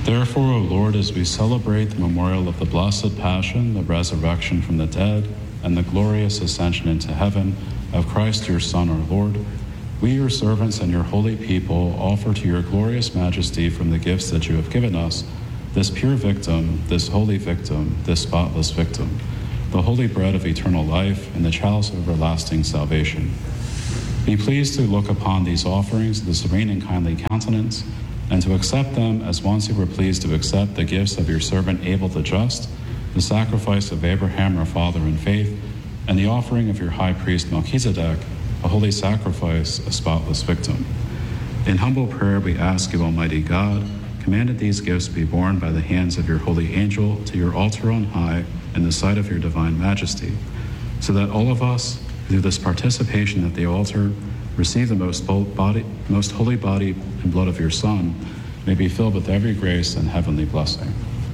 Therefore, O Lord, as we celebrate the memorial of the blessed Passion, the resurrection from the dead, and the glorious ascension into heaven of Christ your Son, our Lord, we, your servants and your holy people, offer to your glorious majesty from the gifts that you have given us this pure victim, this holy victim, this spotless victim, the holy bread of eternal life and the chalice of everlasting salvation. Be pleased to look upon these offerings with a serene and kindly countenance, and to accept them as once you were pleased to accept the gifts of your servant Abel the just, the sacrifice of Abraham our father in faith, and the offering of your high priest Melchizedek, a holy sacrifice, a spotless victim. In humble prayer we ask you, Almighty God, command that these gifts be borne by the hands of your holy angel to your altar on high in the sight of your divine majesty, so that all of us, through this participation at the altar, receive the most holy body and blood of your Son, may be filled with every grace and heavenly blessing.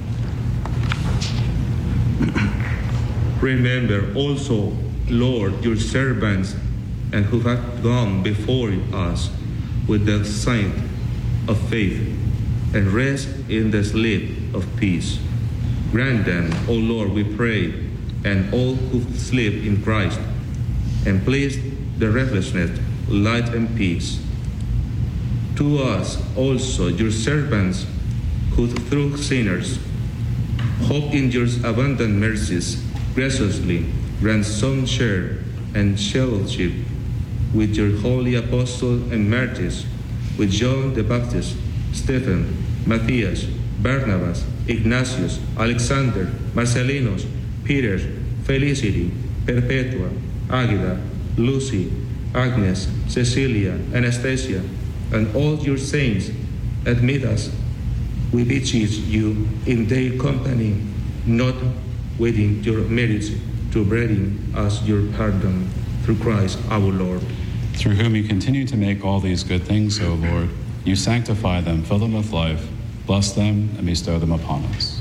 Remember also, Lord, your servants, and who have gone before us with the sign of faith, and rest in the sleep of peace. Grant them, O Lord, we pray, and all who sleep in Christ, and place the restlessness, light, and peace. To us also, your servants, who through sinners hope in your abundant mercies, graciously grant some share and fellowship with your holy apostles and martyrs, with John the Baptist, Stephen, Matthias, Barnabas, Ignatius, Alexander, Marcellinus, Peter, Felicity, Perpetua, Agueda, Lucy, Agnes, Cecilia, Anastasia, and all your saints. Admit us, we beseech you, in their company, not waiting your merits, to bring us your pardon through Christ our Lord. Through whom you continue to make all these good things, O Lord, you sanctify them, fill them with life, bless them, and bestow them upon us.